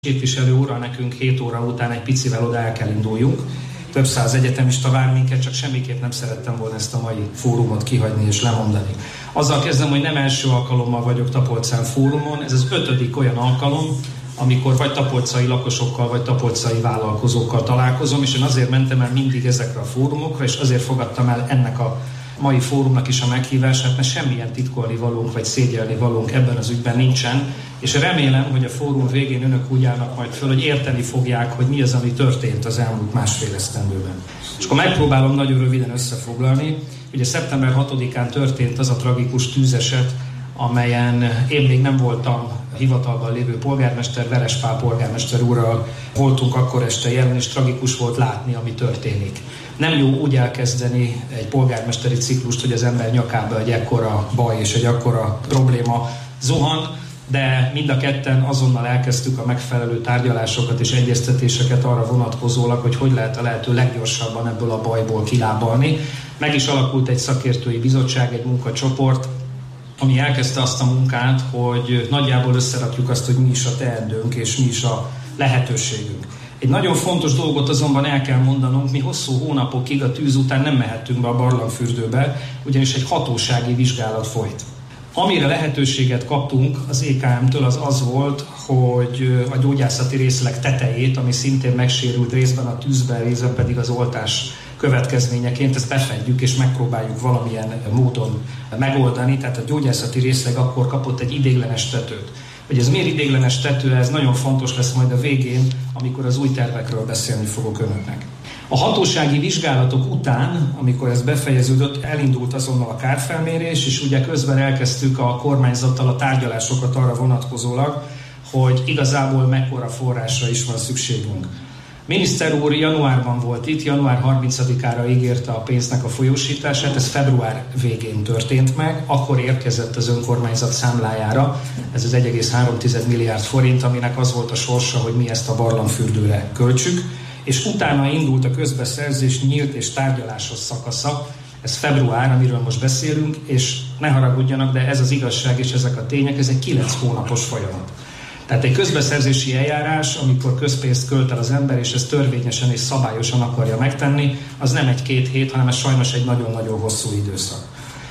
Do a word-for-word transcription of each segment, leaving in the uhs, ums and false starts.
Képviselő úrral nekünk hét óra után egy picivel oda el kell induljunk. Több száz egyetemista vár minket, csak semmiképp nem szerettem volna ezt a mai fórumot kihagyni és lemondani. Azzal kezdem, hogy nem első alkalommal vagyok Tapolcán fórumon, ez az ötödik olyan alkalom, amikor vagy tapolcai lakosokkal, vagy tapolcai vállalkozókkal találkozom, és én azért mentem el mindig ezekre a fórumokra, és azért fogadtam el ennek a mai fórumnak is a meghívását, mert semmilyen titkolni valónk, vagy szégyelni valónk ebben az ügyben nincsen, és remélem, hogy a fórum végén önök úgy állnak majd föl, hogy érteni fogják, hogy mi az, ami történt az elmúlt másfél esztendőben. És akkor megpróbálom nagyon röviden összefoglalni. Ugye szeptember hatodikán történt az a tragikus tűzeset, amelyen én még nem voltam hivatalban lévő polgármester, Veres Pál polgármester úrral voltunk akkor este jelen, és tragikus volt látni, ami történik. Nem jó úgy elkezdeni egy polgármesteri ciklust, hogy az ember nyakába egy ekkora baj és egy akkora probléma zuhan, de mind a ketten azonnal elkezdtük a megfelelő tárgyalásokat és egyeztetéseket arra vonatkozólag, hogy hogy lehet a lehető leggyorsabban ebből a bajból kilábalni. Meg is alakult egy szakértői bizottság, egy munkacsoport, ami elkezdte azt a munkát, hogy nagyjából összerakjuk azt, hogy mi is a teendőnk és mi is a lehetőségünk. Egy nagyon fontos dolgot azonban el kell mondanunk, mi hosszú hónapokig a tűz után nem mehettünk be a barlangfürdőbe, ugyanis egy hatósági vizsgálat folyt. Amire lehetőséget kaptunk az é ká em-től az az volt, hogy a gyógyászati részleg tetejét, ami szintén megsérült részben a tűzben, részben pedig az oltás következményeként, ezt befedjük és megpróbáljuk valamilyen módon megoldani. Tehát a gyógyászati részleg akkor kapott egy ideiglenes tetőt. Hogy ez miért ideiglenes tető, ez nagyon fontos lesz majd a végén, amikor az új tervekről beszélni fogok önöknek. A hatósági vizsgálatok után, amikor ez befejeződött, elindult azonnal a kárfelmérés, és ugye közben elkezdtük a kormányzattal a tárgyalásokat arra vonatkozólag, hogy igazából mekkora forrásra is van szükségünk. Miniszter úr januárban volt itt, január harmincadikára ígérte a pénznek a folyósítását, ez február végén történt meg, akkor érkezett az önkormányzat számlájára, ez az egy egész három milliárd forint, aminek az volt a sorsa, hogy mi ezt a barlangfürdőre költsük, és utána indult a közbeszerzés nyílt és tárgyalásos szakasza, ez február, amiről most beszélünk, és ne haragudjanak, de ez az igazság és ezek a tények, ez egy kilenc hónapos folyamat. Tehát egy közbeszerzési eljárás, amikor közpénzt költ el az ember, és ezt törvényesen és szabályosan akarja megtenni, az nem egy-két hét, hanem ez sajnos egy nagyon-nagyon hosszú időszak.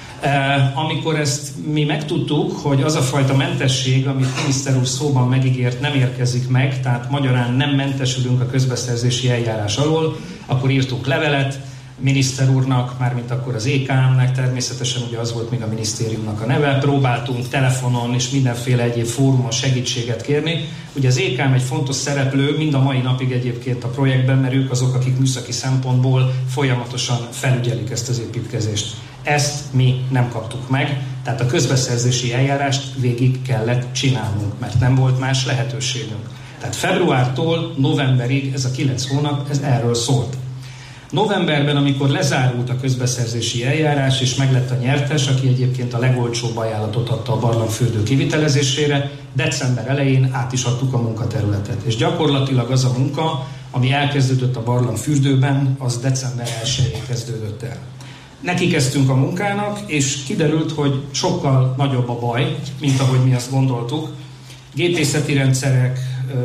E, amikor ezt mi megtudtuk, hogy az a fajta mentesség, amit miniszter úr szóban megígért, nem érkezik meg, tehát magyarán nem mentesülünk a közbeszerzési eljárás alól, akkor írtunk levelet miniszter úrnak, mármint akkor az é ká em-nek, természetesen ugye az volt még a minisztériumnak a neve, próbáltunk telefonon és mindenféle egyéb fórumon segítséget kérni. Ugye az é ká em egy fontos szereplő, mind a mai napig egyébként a projektben, mert ők azok, akik műszaki szempontból folyamatosan felügyelik ezt az építkezést. Ezt mi nem kaptuk meg, tehát a közbeszerzési eljárást végig kellett csinálnunk, mert nem volt más lehetőségünk. Tehát februártól novemberig ez a kilenc hónap, ez erről szólt. Novemberben, amikor lezárult a közbeszerzési eljárás, és meglett a nyertes, aki egyébként a legolcsóbb ajánlatot adta a barlangfürdő kivitelezésére, december elején át is adtuk a munkaterületet. És gyakorlatilag az a munka, ami elkezdődött a barlangfürdőben, az december elsején kezdődött el. Neki kezdtünk a munkának, és kiderült, hogy sokkal nagyobb a baj, mint ahogy mi azt gondoltuk. Gépészeti rendszerek,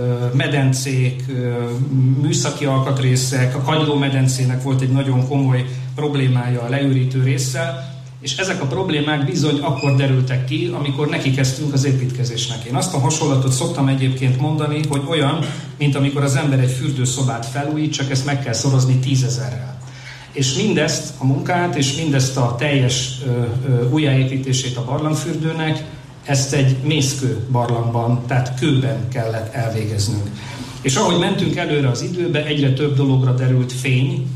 medencék, műszaki alkatrészek, a kagylómedencének volt egy nagyon komoly problémája a leürítő résszel, és ezek a problémák bizony akkor derültek ki, amikor neki kezdtünk az építkezésnek. Én azt a hasonlatot szoktam egyébként mondani, hogy olyan, mint amikor az ember egy fürdőszobát felújít, csak ezt meg kell szorozni tízezerrel. És mindezt a munkát, és mindezt a teljes ö, ö, újjáépítését a barlangfürdőnek, ezt egy mészkő barlangban, tehát kőben kellett elvégeznünk. És ahogy mentünk előre az időbe, egyre több dologra derült fény,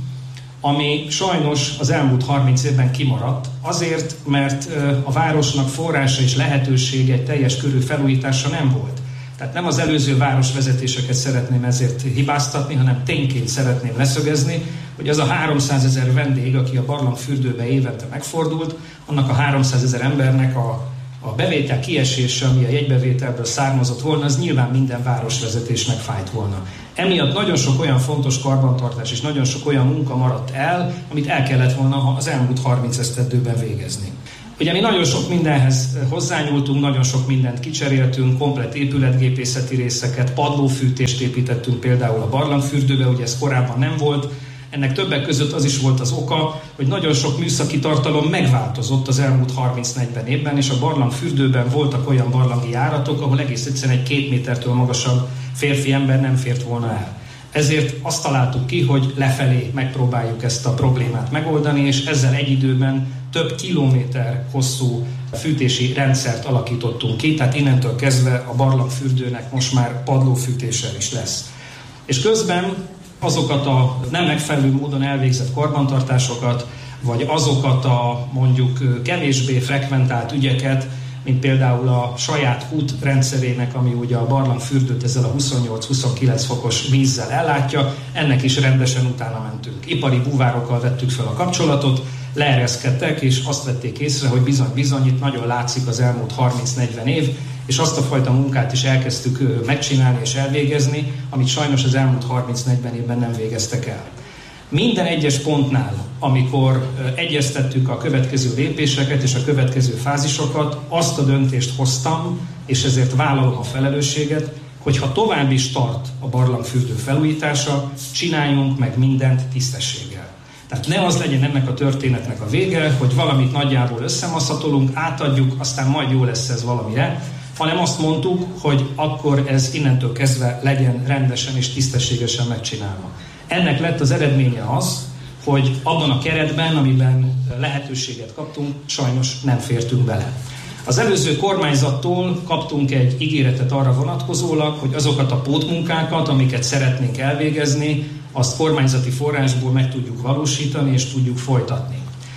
ami sajnos az elmúlt harminc évben kimaradt, azért, mert a városnak forrása és lehetősége egy teljes körű felújítása nem volt. Tehát nem az előző városvezetéseket szeretném ezért hibáztatni, hanem tényként szeretném leszögezni, hogy az a háromszázezer vendég, aki a barlangfürdőbe évente megfordult, annak a háromszázezer embernek a A bevétel kiesése, ami a jegybevételből származott volna, az nyilván minden városvezetésnek fájt volna. Emiatt nagyon sok olyan fontos karbantartás és nagyon sok olyan munka maradt el, amit el kellett volna az elmúlt harminc esztendőben végezni. Ugye mi nagyon sok mindenhez hozzányúltunk, nagyon sok mindent kicseréltünk, komplett épületgépészeti részeket, padlófűtést építettünk például a barlangfürdőbe, ugye ez korábban nem volt. Ennek többek között az is volt az oka, hogy nagyon sok műszaki tartalom megváltozott az elmúlt harminc-negyven évben, és a barlangfürdőben voltak olyan barlangi járatok, ahol egész egyszerűen egy két métertől magasabb férfi ember nem fért volna el. Ezért azt találtuk ki, hogy lefelé megpróbáljuk ezt a problémát megoldani, és ezzel egy időben több kilométer hosszú fűtési rendszert alakítottunk ki, tehát innentől kezdve a barlangfürdőnek most már padlófűtéssel is lesz. És közben azokat a nem megfelelő módon elvégzett karbantartásokat, vagy azokat a mondjuk kevésbé frekventált ügyeket, mint például a saját kút rendszerének, ami ugye a barlangfürdőt ezzel a huszonnyolc-huszonkilenc fokos vízzel ellátja, ennek is rendesen utána mentünk. Ipari búvárokkal vettük fel a kapcsolatot, leereszkedtek, és azt vették észre, hogy bizony-bizony itt nagyon látszik az elmúlt harminc-negyven év, és azt a fajta munkát is elkezdtük megcsinálni és elvégezni, amit sajnos az elmúlt harminc-negyven évben nem végeztek el. Minden egyes pontnál, amikor egyeztettük a következő lépéseket és a következő fázisokat, azt a döntést hoztam, és ezért vállalom a felelősséget, hogy ha tovább is tart a barlangfürdő felújítása, csináljunk meg mindent tisztességgel. Tehát ne az legyen ennek a történetnek a vége, hogy valamit nagyjából összemaszatolunk, átadjuk, aztán majd jó lesz ez valamire, hanem azt mondtuk, hogy akkor ez innentől kezdve legyen rendesen és tisztességesen megcsinálva. Ennek lett az eredménye az, hogy abban a keretben, amiben lehetőséget kaptunk, sajnos nem fértünk bele. Az előző kormányzattól kaptunk egy ígéretet arra vonatkozólag, hogy azokat a pótmunkákat, amiket szeretnénk elvégezni, azt kormányzati forrásból meg tudjuk valósítani és tudjuk folytatni.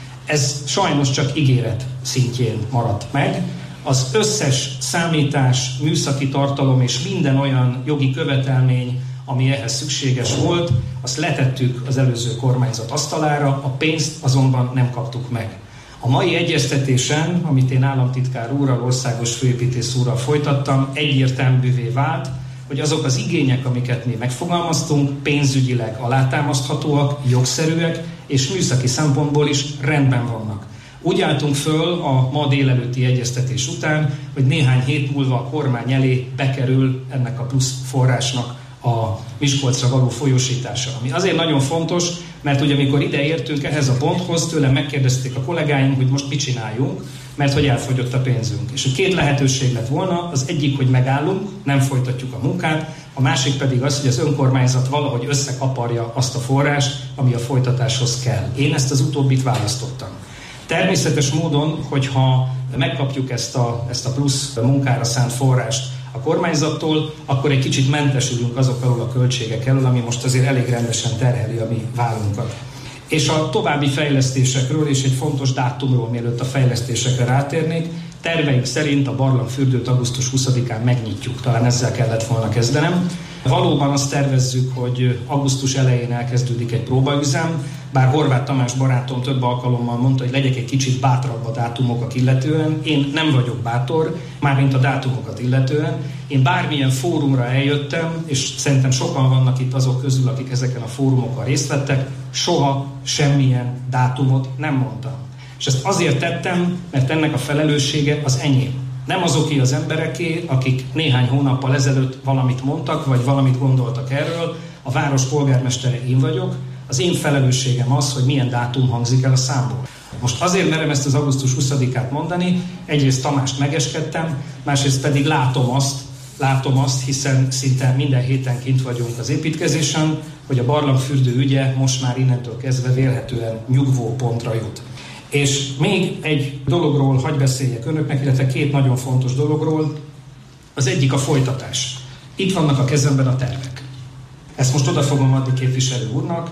Ez sajnos csak ígéret szintjén maradt meg. Az összes számítás, műszaki tartalom és minden olyan jogi követelmény, ami ehhez szükséges volt, azt letettük az előző kormányzat asztalára, a pénzt azonban nem kaptuk meg. A mai egyeztetésen, amit én államtitkár úrral, országos főépítész úrral folytattam, egyértelművé vált, hogy azok az igények, amiket mi megfogalmaztunk, pénzügyileg alátámaszthatóak, jogszerűek, és műszaki szempontból is rendben vannak. Úgy álltunk föl a ma délelőtti egyeztetés után, hogy néhány hét múlva a kormány elé bekerül ennek a plusz forrásnak a Miskolcra való folyósítása. Ami azért nagyon fontos, mert ugye amikor ide értünk ehhez a ponthoz, tőlem megkérdezték a kollégáim, hogy most mit csináljunk, mert hogy elfogyott a pénzünk. És a két lehetőség lett volna, az egyik, hogy megállunk, nem folytatjuk a munkát, a másik pedig az, hogy az önkormányzat valahogy összekaparja azt a forrást, ami a folytatáshoz kell. Én ezt az utóbbit választottam. Természetes módon, hogyha megkapjuk ezt a, ezt a plusz munkára szánt forrást a kormányzattól, akkor egy kicsit mentesülünk azok alól a költségek elől, ami most azért elég rendesen terheli a mi vállunkat. És a további fejlesztésekről és egy fontos dátumról, mielőtt a fejlesztésekre rátérnék, terveink szerint a barlangfürdőt augusztus huszadikán megnyitjuk, talán ezzel kellett volna kezdenem. Valóban azt tervezzük, hogy augusztus elején elkezdődik egy próbaüzem, bár Horváth Tamás barátom több alkalommal mondta, hogy legyek egy kicsit bátrabb a dátumokat illetően. Én nem vagyok bátor, mármint a dátumokat illetően. Én bármilyen fórumra eljöttem, és szerintem sokan vannak itt azok közül, akik ezeken a fórumokon részt vettek, soha semmilyen dátumot nem mondtam. És ezt azért tettem, mert ennek a felelőssége az enyém. Nem azoké az embereké, akik néhány hónappal ezelőtt valamit mondtak, vagy valamit gondoltak erről. A város polgármestere én vagyok. Az én felelősségem az, hogy milyen dátum hangzik el a számból. Most azért merem ezt az augusztus huszadikát mondani, egyrészt Tamást megeskedtem, másrészt pedig látom azt, látom azt, hiszen szinte minden héten kint vagyunk az építkezésen, hogy a barlangfürdő ügye most már innentől kezdve vélhetően nyugvó pontra jut. És még egy dologról hadd beszéljek önöknek, illetve két nagyon fontos dologról. Az egyik a folytatás. Itt vannak a kezemben a tervek. Ezt most oda fogom adni képviselő úrnak,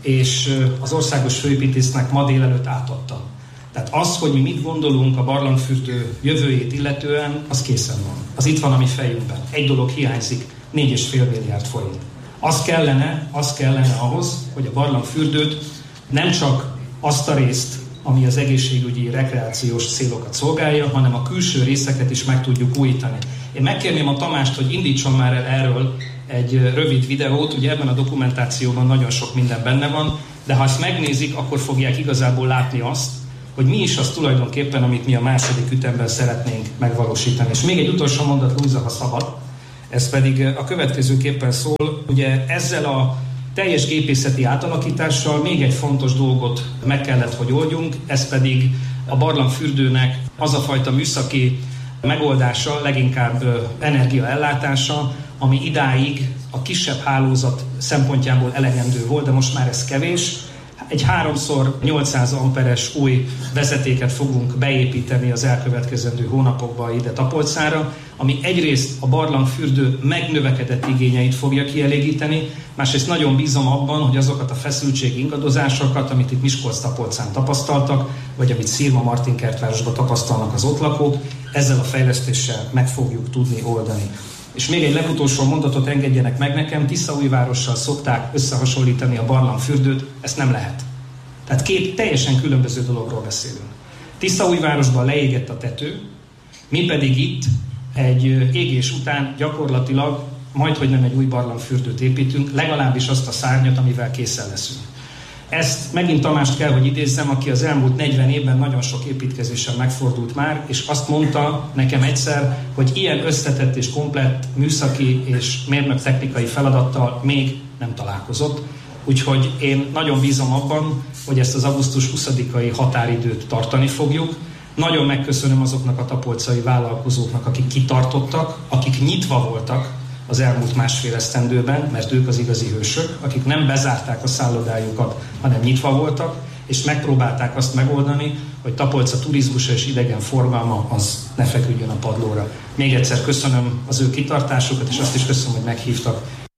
és az országos főépítésznek ma délelőtt átadtam. Tehát az, hogy mi mit gondolunk a barlangfürdő jövőjét illetően, az készen van. Az itt van a mi fejünkben. Egy dolog hiányzik, négy egész öt milliárd forint. Az kellene, az kellene ahhoz, hogy a barlangfürdőt nem csak azt a részt, ami az egészségügyi, rekreációs célokat szolgálja, hanem a külső részeket is meg tudjuk újítani. Én megkérném a Tamást, hogy indítson már el erről egy rövid videót, ugye ebben a dokumentációban nagyon sok minden benne van, de ha ezt megnézik, akkor fogják igazából látni azt, hogy mi is az tulajdonképpen, amit mi a második ütemben szeretnénk megvalósítani. És még egy utolsó mondat, Lujza, ha szabad, ez pedig a következőképpen szól, ugye ezzel a teljes gépészeti átalakítással még egy fontos dolgot meg kellett, hogy oldjunk, ez pedig a barlangfürdőnek az a fajta műszaki megoldása, leginkább energiaellátása, ami idáig a kisebb hálózat szempontjából elegendő volt, de most már ez kevés. Egy háromszor nyolcszáz amperes új vezetéket fogunk beépíteni az elkövetkezendő hónapokban ide Tapolcára, ami egyrészt a barlangfürdő megnövekedett igényeit fogja kielégíteni, másrészt nagyon bízom abban, hogy azokat a feszültség ingadozásokat, amit itt Miskolc-Tapolcán tapasztaltak, vagy amit Szirma-Martinkertvárosban tapasztalnak az ott lakók, ezzel a fejlesztéssel meg fogjuk tudni oldani. És még egy legutolsó mondatot engedjenek meg nekem, Tiszaújvárossal szokták összehasonlítani a barlangfürdőt, ezt nem lehet. Tehát két teljesen különböző dologról beszélünk. Tiszaújvárosban leégett a tető, mi pedig itt egy égés után gyakorlatilag majdhogy nem egy új barlangfürdőt építünk, legalábbis azt a szárnyat, amivel készen leszünk. Ezt megint Tamást kell, hogy idézzem, aki az elmúlt negyven évben nagyon sok építkezésen megfordult már, és azt mondta nekem egyszer, hogy ilyen összetett és komplett műszaki és mérnöktechnikai feladattal még nem találkozott. Úgyhogy én nagyon bízom abban, hogy ezt az augusztus huszadikai határidőt tartani fogjuk. Nagyon megköszönöm azoknak a tapolcai vállalkozóknak, akik kitartottak, akik nyitva voltak az elmúlt másfél esztendőben, mert ők az igazi hősök, akik nem bezárták a szállodájukat, hanem nyitva voltak, és megpróbálták azt megoldani, hogy Tapolca turizmusa és idegen forgalma az ne feküdjön a padlóra. Még egyszer köszönöm az ő kitartásukat, és azt is köszönöm, hogy meghívtak.